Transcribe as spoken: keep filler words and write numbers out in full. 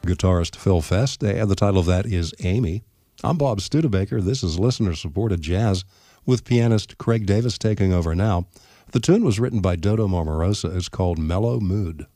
Guitarist Phil Fest, and the title of that is Amy. I'm Bob Studebaker. This is listener-supported jazz with pianist Craig Davis taking over now. The tune was written by Dodo Marmarosa. It's called Mellow Mood.